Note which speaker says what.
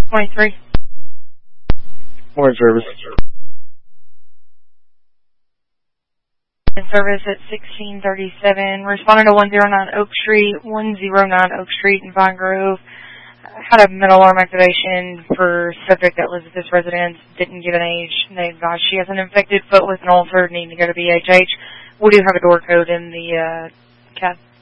Speaker 1: 23.
Speaker 2: Morning service.
Speaker 1: In service at 1637. Responded to 109 Oak Street, 109 Oak Street in Vine Grove. Had a mental alarm activation for subject that lives at this residence. Didn't give an age. They advised she has an infected foot with an ulcer, needing to go to BHH. We do have a door code in the cab.